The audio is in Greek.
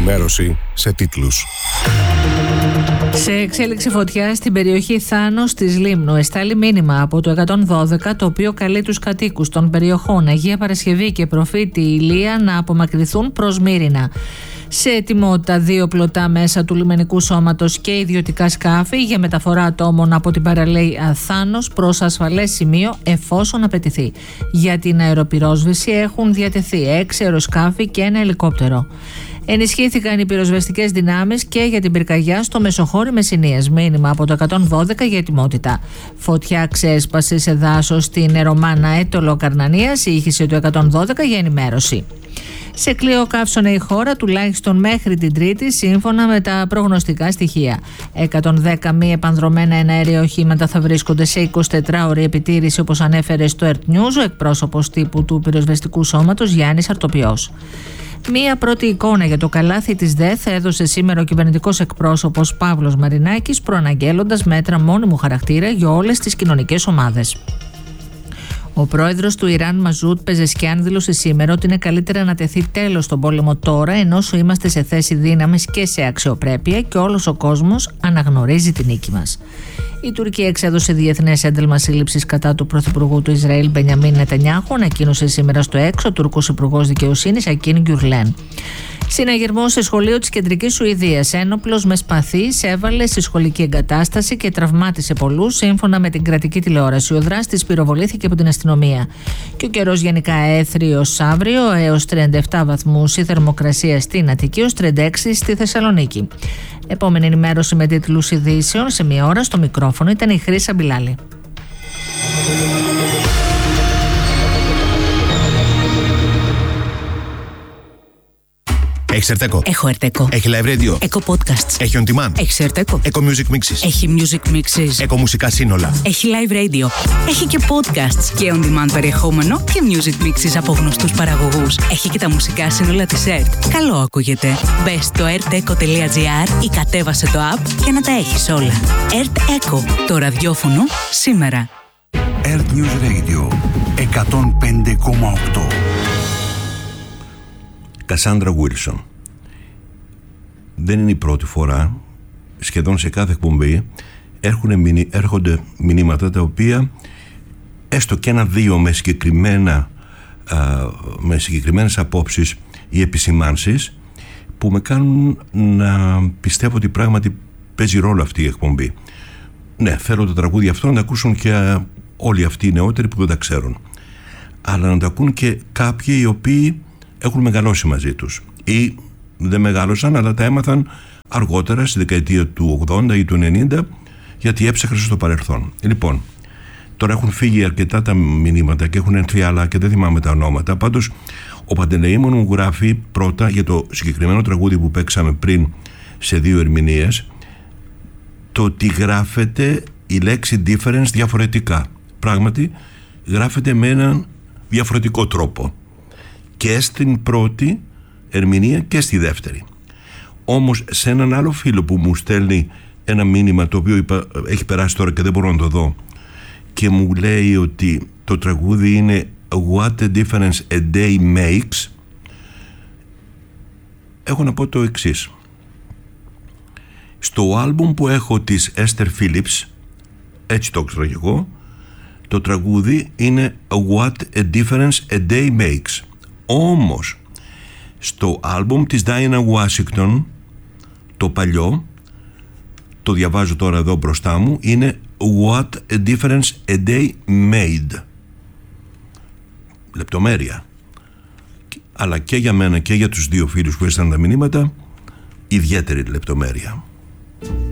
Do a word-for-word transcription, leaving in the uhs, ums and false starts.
Ενημέρωση σε τίτλους. Σε εξέλιξη φωτιά στην περιοχή Θάνος της Λίμνου εστάλει μήνυμα από το εκατόν δώδεκα, το οποίο καλεί τους κατοίκους των περιοχών Αγία Παρασκευή και Προφήτη Ηλία να απομακρυνθούν προς Μύρινα. Σε ετοιμότητα δύο πλωτά μέσα του λιμενικού σώματος και ιδιωτικά σκάφη για μεταφορά ατόμων από την παραλία Θάνος προς ασφαλές σημείο εφόσον απαιτηθεί. Για την αεροπυρόσβεση έχουν διατεθεί έξι αεροσκάφη και ένα ελικόπτερο. Ενισχύθηκαν οι πυροσβεστικές δυνάμεις και για την πυρκαγιά στο Μεσοχώρι Μεσσηνίας. Μήνυμα από το εκατόν δώδεκα για ετοιμότητα. Φωτιά ξέσπασε σε δάσος στην Ερωμάνα Έτολο Καρνανίας. Ήχησε το εκατόν δώδεκα για ενημέρωση. Σε κλειό καύσωνα η χώρα τουλάχιστον μέχρι την Τρίτη, σύμφωνα με τα προγνωστικά στοιχεία. εκατόν δέκα μη επανδρομένα εναέρια οχήματα θα βρίσκονται σε εικοσιτετράωρη επιτήρηση, όπως ανέφερε στο Earth News ο εκπρόσωπος τύπου του πυροσβεστικού σώματος Γιάννης Αρτοπιός. Μία πρώτη εικόνα για το καλάθι της ΔΕΘ έδωσε σήμερα ο κυβερνητικός εκπρόσωπος Παύλος Μαρινάκης, προαναγγέλλοντας μέτρα μόνιμου χαρακτήρα για όλες τις κοινωνικές ομάδες. Ο πρόεδρος του Ιράν Μαζούτ Πεζεσκιάν δήλωσε σήμερα ότι είναι καλύτερα να τεθεί τέλος στον πόλεμο τώρα, ενώ είμαστε σε θέση δύναμης και σε αξιοπρέπεια και όλος ο κόσμος αναγνωρίζει την νίκη μας. Η Τουρκία εξέδωσε διεθνές ένταλμα σύλληψης κατά του πρωθυπουργού του Ισραήλ Μπενιαμίν Νετανιάχου, ανακοίνωσε σήμερα στο έξω ο Τούρκος Υπουργός Δικαιοσύνης Ακίν Γκιουρλέν. Συναγερμό σε σχολείο της Κεντρικής Σουηδίας. Ένοπλος με σπαθί έβαλε στη σχολική εγκατάσταση και τραυμάτισε πολλούς, σύμφωνα με την κρατική τηλεόραση. Ο δράστης πυροβολήθηκε από την αστυνομία. Και ο καιρός γενικά έθριος αύριο, έως τριάντα επτά βαθμούς η θερμοκρασία στην Αττική, έως τριάντα έξι στη Θεσσαλονίκη. Επόμενη ενημέρωση με τίτλους ειδήσεων σε μία ώρα. Στο μικρόφωνο ήταν η Χρύσα Μπιλάλη. Έχεις Ερτέκο. Έχω Ερτέκο. Έχει live radio. Έχω podcasts. Έχει on demand. Έχει Ερτέκο. Έχω music mixes. Έχει music mixes. Έχω μουσικά σύνολα. Έχει live radio. Έχει και podcasts και on demand περιεχόμενο και music mixes από γνωστούς παραγωγούς. Έχει και τα μουσικά σύνολα της ΕΡΤ. Καλό ακούγεται. Μπες στο ερτέκο τελεία τζι άρ ή κατέβασε το app για να τα έχεις όλα. ΕΡΤ Echo. Το ραδιόφωνο σήμερα. ΕΡΤ News Radio εκατόν πέντε κόμμα οκτώ. Κασάντρα Γουίλσον. Δεν είναι η πρώτη φορά, σχεδόν σε κάθε εκπομπή έρχονται μηνύματα τα οποία έστω και ένα-δύο με, συγκεκριμένα, α, με συγκεκριμένες απόψεις ή επισημάνσεις που με κάνουν να πιστεύω ότι πράγματι παίζει ρόλο αυτή η εκπομπή. Ναι, θέλω το τραγούδι αυτό να τα ακούσουν και όλοι αυτοί οι νεότεροι που δεν τα ξέρουν, αλλά να τα ακούν και κάποιοι οι οποίοι έχουν μεγαλώσει μαζί τους ή δεν μεγάλωσαν αλλά τα έμαθαν αργότερα στη δεκαετία του ογδόντα ή του ενενήντα, γιατί έψαχναν στο παρελθόν. Λοιπόν, τώρα έχουν φύγει αρκετά τα μηνύματα και έχουν έρθει άλλα και δεν θυμάμαι τα ονόματα. Πάντως ο Παντελεήμων μου γράφει πρώτα για το συγκεκριμένο τραγούδι που παίξαμε πριν σε δύο ερμηνείες, το ότι γράφεται η λέξη difference διαφορετικά. Πράγματι γράφεται με έναν διαφορετικό τρόπο και στην πρώτη ερμηνεία και στη δεύτερη. Όμως σε έναν άλλο φίλο που μου στέλνει ένα μήνυμα, το οποίο είπα, έχει περάσει τώρα και δεν μπορώ να το δω, και μου λέει ότι το τραγούδι είναι What a difference a day makes, έχω να πω το εξής. Στο άλμπουμ που έχω της Esther Phillips, έτσι το ξέρω και εγώ, το τραγούδι είναι What a difference a day makes. Όμως στο άλμπουμ της Diana Washington, το παλιό, το διαβάζω τώρα εδώ μπροστά μου, είναι What a difference a day made. Λεπτομέρεια. Αλλά και για μένα και για τους δύο φίλους που έστειλαν τα μηνύματα, ιδιαίτερη λεπτομέρεια.